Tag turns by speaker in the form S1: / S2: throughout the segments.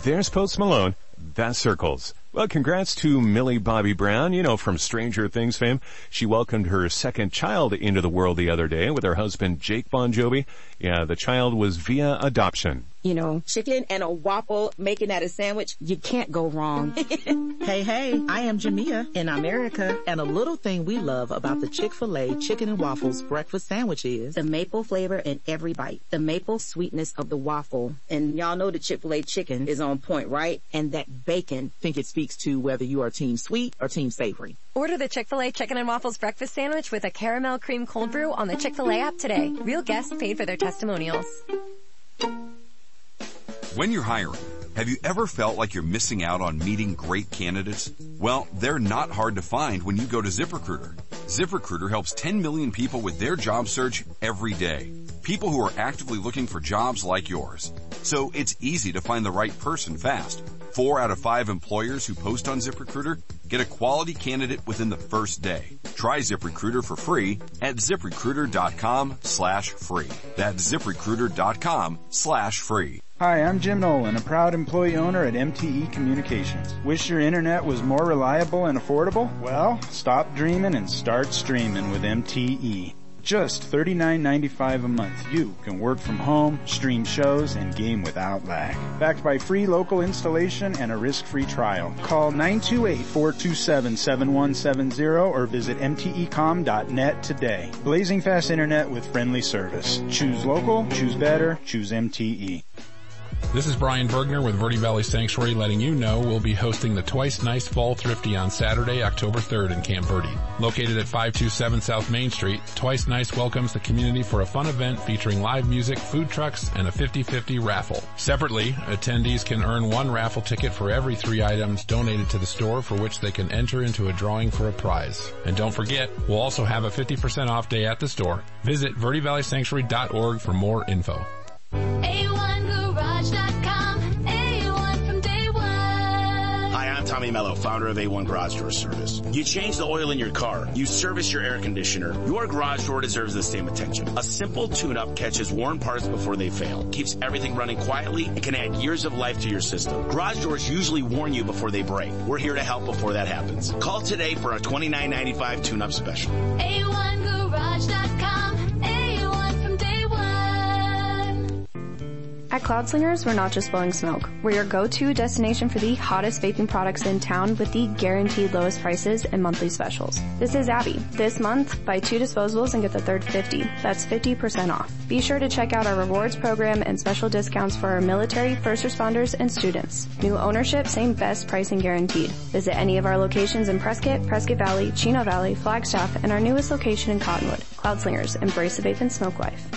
S1: There's Post Malone. That's Circles. Well, congrats to Millie Bobby Brown, from Stranger Things fame. She welcomed her second child into the world the other day with her husband, Jake Bon Jovi. Yeah, the child was via adoption.
S2: Chicken and a waffle, making that a sandwich, you can't go wrong.
S3: Hey, I am Jamia in America, and a little thing we love about the Chick-fil-A Chicken and Waffles breakfast sandwich is
S2: the maple flavor in every bite, the maple sweetness of the waffle. And y'all know the Chick-fil-A chicken is on point, right? And that bacon.
S3: I think it speaks to whether you are team sweet or team savory.
S4: Order the Chick-fil-A Chicken and Waffles breakfast sandwich with a caramel cream cold brew on the Chick-fil-A app today. Real guests paid for their testimonials.
S5: When you're hiring, have you ever felt like you're missing out on meeting great candidates? Well, they're not hard to find when you go to ZipRecruiter. ZipRecruiter helps 10 million people with their job search every day. People who are actively looking for jobs like yours. So it's easy to find the right person fast. 4 out of 5 employers who post on ZipRecruiter get a quality candidate within the first day. Try ZipRecruiter for free at ZipRecruiter.com/free. That's ZipRecruiter.com/free.
S6: Hi, I'm Jim Nolan, a proud employee owner at MTE Communications. Wish your internet was more reliable and affordable? Well, stop dreaming and start streaming with MTE. Just $39.95 a month. You can work from home, stream shows, and game without lag. Backed by free local installation and a risk-free trial. Call 928-427-7170 or visit mtecom.net today. Blazing fast internet with friendly service. Choose local, choose better, choose MTE.
S7: This is Brian Bergner with Verde Valley Sanctuary letting you know we'll be hosting the Twice Nice Fall Thrifty on Saturday, October 3rd in Camp Verde. Located at 527 South Main Street, Twice Nice welcomes the community for a fun event featuring live music, food trucks, and a 50-50 raffle. Separately, attendees can earn 1 raffle ticket for every 3 items donated to the store, for which they can enter into a drawing for a prize. And don't forget, we'll also have a 50% off day at the store. Visit verdevalleysanctuary.org for more info.
S8: A1Garage.com, A1 from day one.
S9: Hi, I'm Tommy Mello, founder of A1 Garage Door Service. You change the oil in your car, you service your air conditioner, your garage door deserves the same attention. A simple tune-up catches worn parts before they fail, keeps everything running quietly, and can add years of life to your system. Garage doors usually warn you before they break. We're here to help before that happens. Call today for a $29.95 tune-up special.
S8: A1Garage.com, A1 from day one.
S10: At Cloud Slingers, we're not just blowing smoke. We're your go-to destination for the hottest vaping products in town with the guaranteed lowest prices and monthly specials. This is Abby. This month, buy 2 disposables and get the third 50. That's 50% off. Be sure to check out our rewards program and special discounts for our military, first responders, and students. New ownership, same best pricing guaranteed. Visit any of our locations in Prescott, Prescott Valley, Chino Valley, Flagstaff, and our newest location in Cottonwood. Cloud Slingers, embrace the vape and smoke life.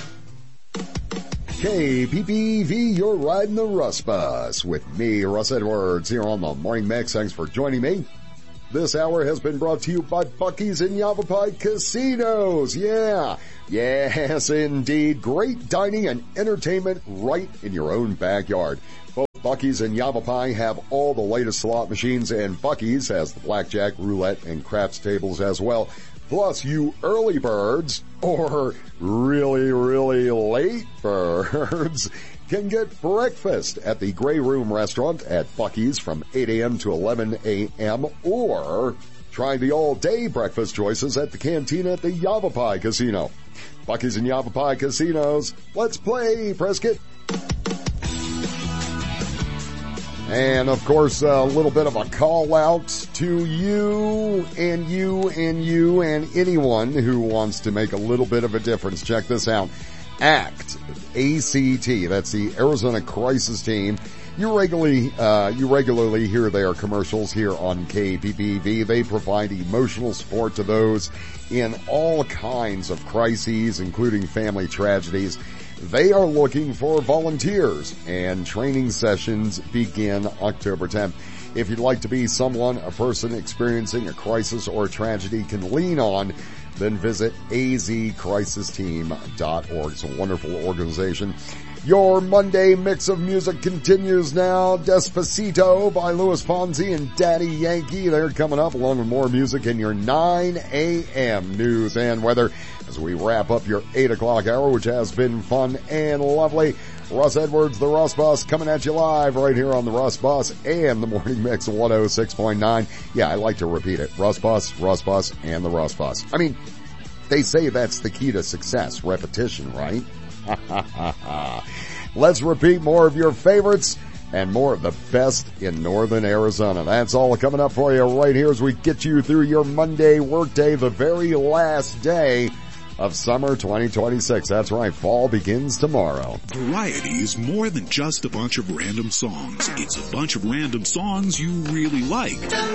S11: KPPV, you're riding the Russ Bus with me, Russ Edwards, here on the Morning Mix. Thanks for joining me. This hour has been brought to you by Buc-ee's and Yavapai Casinos. Yes, indeed. Great dining and entertainment right in your own backyard. Both Buc-ee's and Yavapai have all the latest slot machines, and Buc-ee's has the blackjack, roulette, and craps tables as well. Plus, you early birds, or really, really late birds, can get breakfast at the Grey Room restaurant at Buc-ee's from 8 a.m. to 11 a.m. or try the all-day breakfast choices at the canteen at the Yavapai Casino. Buc-ee's and Yavapai Casinos. Let's play, Prescott. And, of course, a little bit of a call-out to you and anyone who wants to make a little bit of a difference. Check this out. ACT, A-C-T, that's the Arizona Crisis Team. You regularly hear their commercials here on KPPV. They provide emotional support to those in all kinds of crises, including family tragedies. They are looking for volunteers, and training sessions begin October 10th. If you'd like to be someone a person experiencing a crisis or a tragedy can lean on, then visit azcrisisteam.org. It's a wonderful organization. Your Monday mix of music continues now. Despacito by Luis Fonsi and Daddy Yankee. They're coming up along with more music in your 9 a.m. news and weather as we wrap up your 8 o'clock hour, which has been fun and lovely. Russ Edwards, the Russ Bus, coming at you live right here on the Russ Bus and the Morning Mix 106.9. Yeah, I like to repeat it. Russ Bus, and the Russ Bus. I mean, they say that's the key to success, repetition, right? Let's repeat more of your favorites and more of the best in Northern Arizona. That's all coming up for you right here as we get you through your Monday workday, the very last day of summer 2026. That's right, fall begins tomorrow.
S12: Variety is more than just a bunch of random songs. It's a bunch of random songs you really like.